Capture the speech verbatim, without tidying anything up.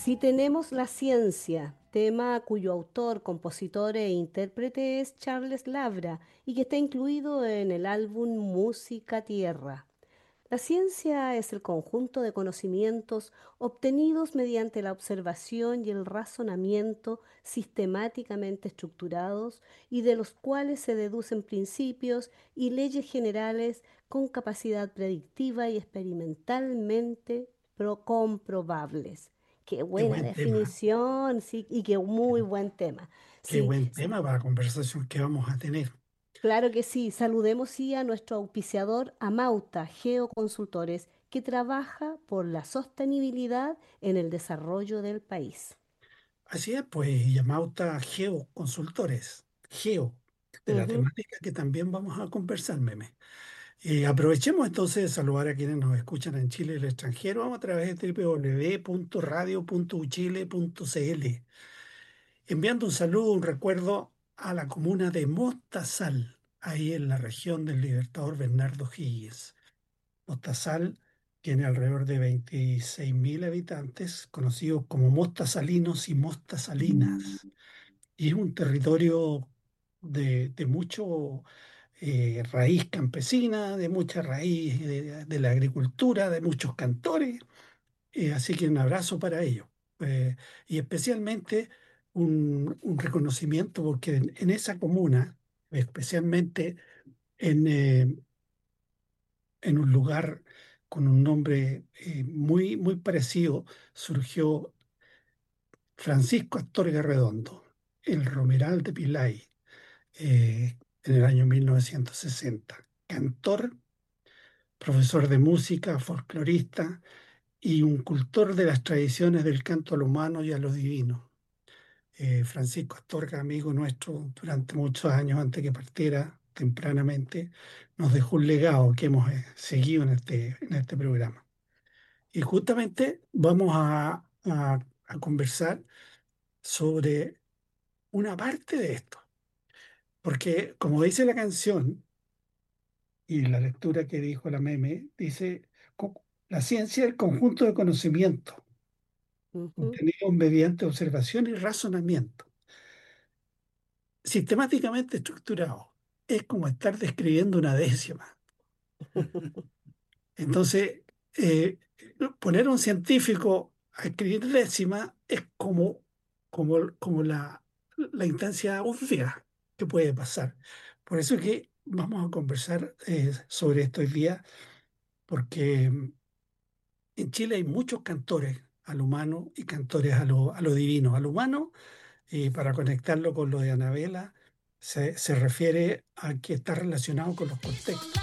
Si tenemos la ciencia, tema cuyo autor, compositor e intérprete es Charles Labra y que está incluido en el álbum Música Tierra. La ciencia es el conjunto de conocimientos obtenidos mediante la observación y el razonamiento sistemáticamente estructurados y de los cuales se deducen principios y leyes generales con capacidad predictiva y experimentalmente pro- comprobables. Qué Qué buena buen tema, definición, sí, y qué muy buen tema. qué Sí, buen tema para la conversación que vamos a tener. claro que sí. Saludemos sí a nuestro auspiciador Amauta Geoconsultores, que trabaja por la sostenibilidad en el desarrollo del país. Así es, pues Yamauta Geo Consultores, Geo, de la Ujú. temática que también vamos a conversar, meme. Eh, aprovechemos entonces de saludar a quienes nos escuchan en Chile y el extranjero. Vamos a través de w w w punto radio punto uchile punto c l, enviando un saludo, un recuerdo a la comuna de Mostazal, ahí en la región del Libertador Bernardo Higgins. Mostazal tiene alrededor de veintiséis mil habitantes, conocidos como mostazalinos y mostazalinas. Y es un territorio de, de mucho eh, raíz campesina, de mucha raíz de, de la agricultura, de muchos cantores. Eh, así que un abrazo para ellos. Eh, y especialmente un, un reconocimiento porque en, en esa comuna, especialmente en, eh, en un lugar con un nombre eh, muy, muy parecido, surgió Francisco Astorga Redondo, el Romeral de Pilay, eh, en el año mil novecientos sesenta. Cantor, profesor de música, folclorista y un cultor de las tradiciones del canto a lo humano y a lo divino. Eh, Francisco Astorga, amigo nuestro durante muchos años antes que partiera tempranamente, nos dejó un legado que hemos eh, seguido en este, en este programa. Y justamente vamos a, a a conversar sobre una parte de esto, porque como dice la canción, y la lectura que dijo la meme, dice, co- la ciencia es el conjunto de conocimiento Ujú. obtenidos mediante observación y razonamiento, sistemáticamente estructurado. Es como estar describiendo una décima. Entonces, eh, poner a un científico a escribir décima es como, como, como la, la instancia obvia que puede pasar. Por eso es que vamos a conversar eh, sobre esto hoy día, porque en Chile hay muchos cantores al humano y cantores a lo, a lo divino. Al humano, y para conectarlo con lo de Anabela, se, se refiere a que está relacionado con los contextos.